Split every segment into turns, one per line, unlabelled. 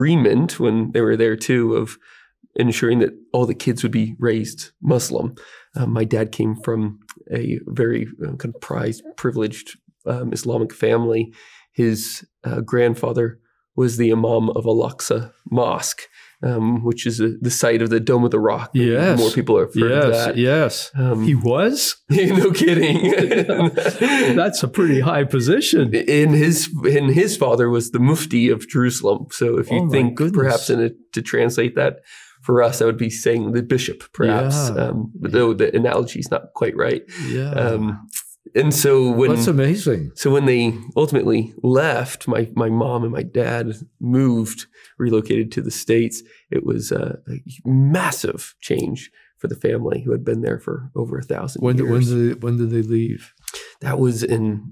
agreement when they were there too of ensuring that all the kids would be raised Muslim. My dad came from a very kind of prized, privileged Islamic family. His grandfather was the Imam of Al-Aqsa Mosque, which is the site of the Dome of the Rock.
Yes.
More people have heard of that.
Yes. He was?
No kidding.
That's a pretty high position.
And his father was the Mufti of Jerusalem. So if you think perhaps to translate that for us, I would be saying the bishop, perhaps, though the analogy is not quite right.
Yeah.
And so
that's amazing.
So when they ultimately left, my mom and my dad relocated to the States. It was a massive change for the family who had been there for over 1,000 years.
When did they leave?
That was in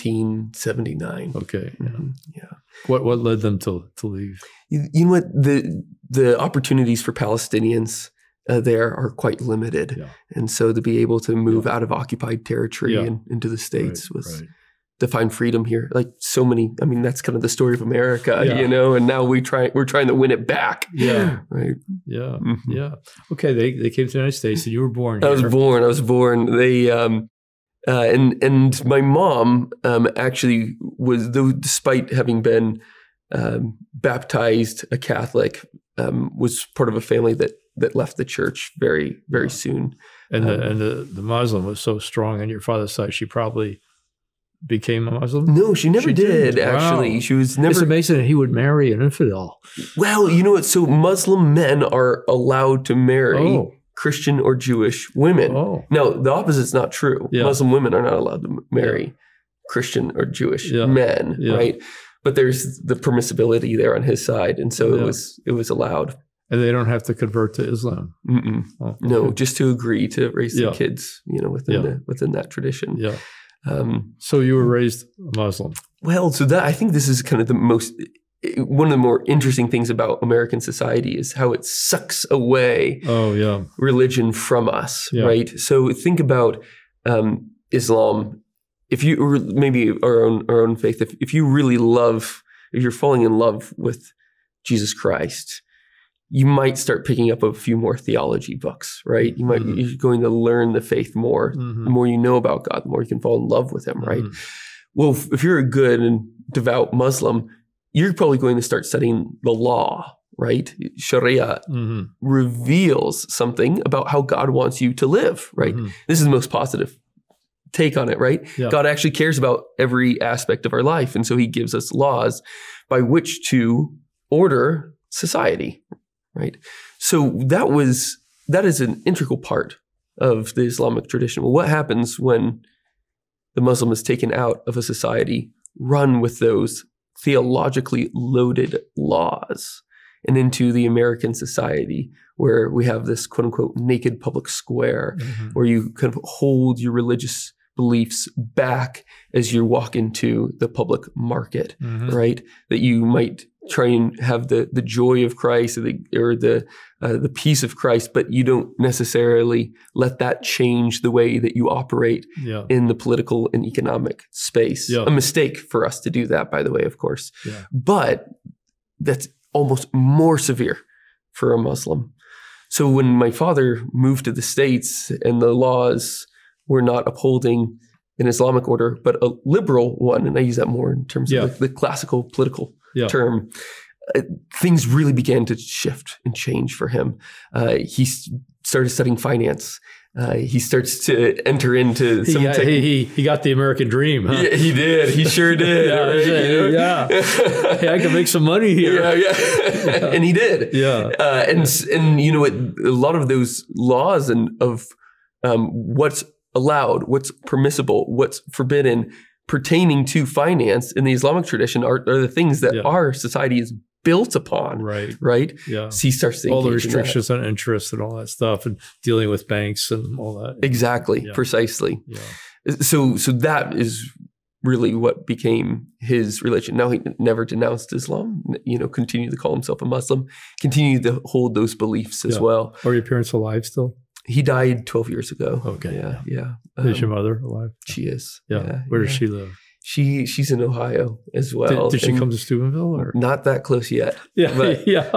1979.
Okay. Yeah.
Yeah.
What led them to leave?
You know what? The opportunities for Palestinians there are quite limited.
Yeah.
And so to be able to move out of occupied territory and into the States was to find freedom here. Like so many, I mean, that's kind of the story of America, you know, and now we're trying to win it back.
Yeah.
Right.
Yeah. Mm-hmm. Yeah. Okay. They came to the United States and you were born here.
I was born. They, and my mom actually was, though, despite having been baptized a Catholic, was part of a family that left the church very, very soon.
And the Muslim was so strong on your father's side, she probably became a Muslim?
No, she never did, actually. Wow. She was never.
It's amazing that he would marry an infidel.
Well, you know what? So Muslim men are allowed to marry Christian or Jewish women.
Oh.
Now, the opposite is not true. Yeah. Muslim women are not allowed to marry Christian or Jewish men, right? But there's the permissibility there on his side, and so it was allowed.
And they don't have to convert to Islam.
Oh, no, just to agree to raise the kids, you know, within that tradition.
Yeah. So you were raised a Muslim.
Well, so that I think this is kind of one of the more interesting things about American society is how it sucks away religion from us, right? So think about Islam. If you maybe our own faith, if you really if you're falling in love with Jesus Christ, you might start picking up a few more theology books, right? You're going to learn the faith more.
Mm-hmm.
The more you know about God, the more you can fall in love with him, right? Well, if you're a good and devout Muslim, you're probably going to start studying the law, right? Sharia reveals something about how God wants you to live, right? This is the most positive take on it, right? Yeah. God actually cares about every aspect of our life. And so he gives us laws by which to order society, right? So that is an integral part of the Islamic tradition. Well, what happens when the Muslim is taken out of a society run with those theologically loaded laws and into the American society where we have this quote unquote naked public square where you kind of hold your religious beliefs back as you walk into the public market, right? That you might try and have the joy of Christ or the peace of Christ, but you don't necessarily let that change the way that you operate in the political and economic space. A mistake for us to do that, by the way, of course. But that's almost more severe for a Muslim. So when my father moved to the States and the laws were not upholding an Islamic order, but a liberal one, and I use that more in terms of the classical political term, things really began to shift and change for him. He started studying finance. He starts to enter into some
he got the American dream, huh?
Yeah, he did. He sure did.
Hey, I can make some money here.
And he did. And you know what? A lot of those laws of what's allowed, what's permissible, what's forbidden pertaining to finance in the Islamic tradition are the things that our society is built upon. Right? Yeah. So he starts to
all the restrictions on interest and all that stuff and dealing with banks and all that.
Exactly. Yeah. Precisely. Yeah. So that is really what became his religion. Now he never denounced Islam, continued to call himself a Muslim, continued to hold those beliefs as well.
Are your parents alive still?
He died 12 years ago.
Okay.
Yeah.
Is your mother alive?
She is.
Yeah. Where does she live?
She's in Ohio as well.
Did she come to Steubenville? Or?
Not that close yet.
Yeah,
but,
yeah.